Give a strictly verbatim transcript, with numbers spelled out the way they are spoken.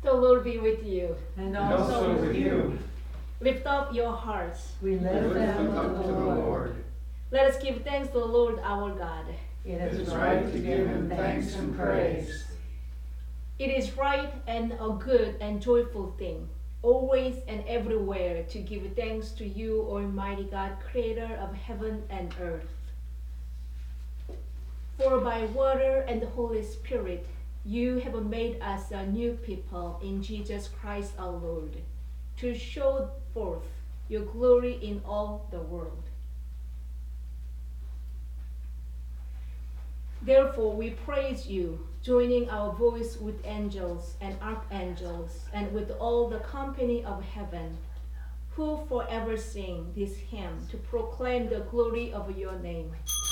The Lord be with you. And And also also with with you. you. Lift up your hearts. We Lift lift them them up to the Lord. Let us give thanks to the Lord our God. It It is is right to give him thanks and praise. It is right and a good and joyful thing, always and everywhere, to give thanks to you, Almighty God, creator of heaven and earth. For by water and the Holy Spirit, you have made us a new people in Jesus Christ our Lord, to show forth your glory in all the world. Therefore we praise you, joining our voice with angels and archangels and with all the company of heaven, who forever sing this hymn to proclaim the glory of your name.